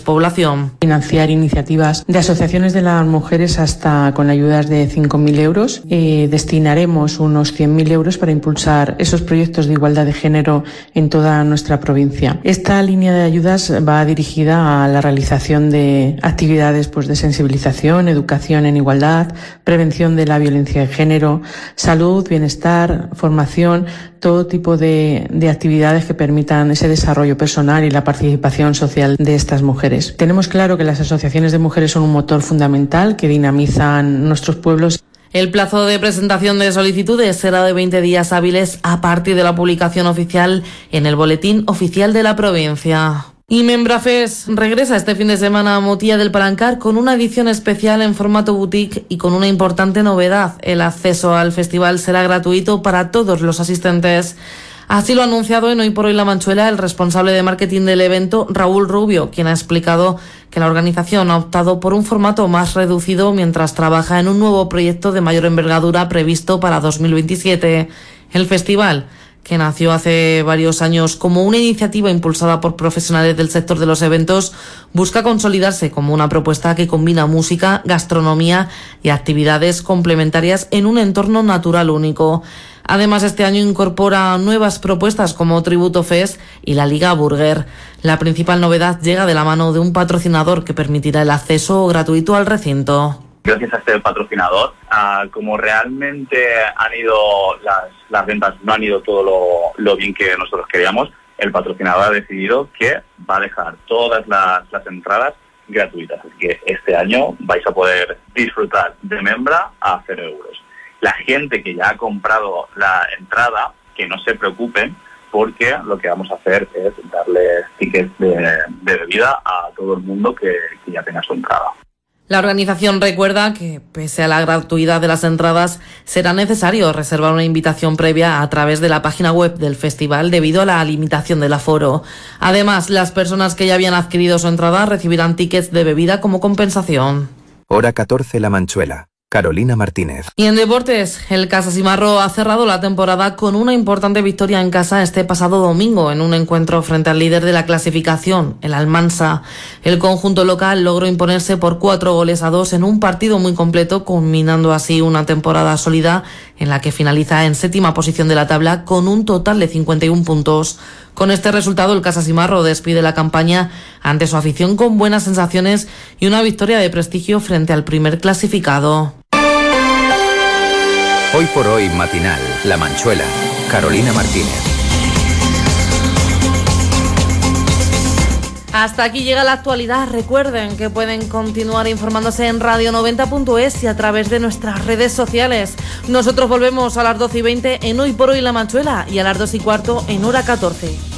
despoblación. Financiar iniciativas de asociaciones de las mujeres hasta con ayudas de 5.000 euros. Destinaremos unos 100.000 euros para impulsar esos proyectos de igualdad de género en toda nuestra provincia. Esta línea de ayudas va dirigida a la realización de actividades de sensibilización, educación en igualdad, prevención de la violencia de género, salud, bienestar, formación, todo tipo de actividades que permitan ese desarrollo personal y la participación social de estas mujeres. Tenemos claro que las asociaciones de mujeres son un motor fundamental que dinamizan nuestros pueblos. El plazo de presentación de solicitudes será de 20 días hábiles a partir de la publicación oficial en el Boletín Oficial de la provincia. Y Membrafest regresa este fin de semana a Motilla del Palancar con una edición especial en formato boutique y con una importante novedad. El acceso al festival será gratuito para todos los asistentes. Así lo ha anunciado en Hoy por Hoy La Manchuela el responsable de marketing del evento, Raúl Rubio, quien ha explicado que la organización ha optado por un formato más reducido mientras trabaja en un nuevo proyecto de mayor envergadura previsto para 2027. El festival, que nació hace varios años como una iniciativa impulsada por profesionales del sector de los eventos, busca consolidarse como una propuesta que combina música, gastronomía y actividades complementarias en un entorno natural único. Además, este año incorpora nuevas propuestas como Tributo Fest y la Liga Burger. La principal novedad llega de la mano de un patrocinador que permitirá el acceso gratuito al recinto. Gracias a este patrocinador, como realmente han ido las ventas, no han ido todo lo bien que nosotros queríamos, el patrocinador ha decidido que va a dejar todas las entradas gratuitas. Así que este año vais a poder disfrutar de Membra a 0 euros. La gente que ya ha comprado la entrada, que no se preocupen, porque lo que vamos a hacer es darles tickets de bebida a todo el mundo que ya tenga su entrada. La organización recuerda que, pese a la gratuidad de las entradas, será necesario reservar una invitación previa a través de la página web del festival debido a la limitación del aforo. Además, las personas que ya habían adquirido su entrada recibirán tickets de bebida como compensación. Hora 14 La Manchuela. Carolina Martínez. Y en deportes, el Casasimarro ha cerrado la temporada con una importante victoria en casa este pasado domingo en un encuentro frente al líder de la clasificación, el Almansa. El conjunto local logró imponerse por 4-2 en un partido muy completo, culminando así una temporada sólida en la que finaliza en 7ª posición de la tabla con un total de 51 puntos. Con este resultado, el Casasimarro despide la campaña ante su afición con buenas sensaciones y una victoria de prestigio frente al primer clasificado. Hoy por Hoy matinal, La Manchuela, Carolina Martínez. Hasta aquí llega la actualidad. Recuerden que pueden continuar informándose en radio90.es y a través de nuestras redes sociales. Nosotros volvemos a las 12:20 en Hoy por Hoy La Manchuela y a las 2:15 en Hora 14.